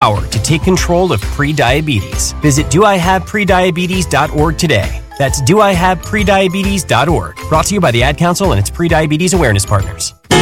power to take control of prediabetes. Visit doihaveprediabetes.org today. That's doihaveprediabetes.org. Brought to you by the Ad Council and its Prediabetes Awareness Partners.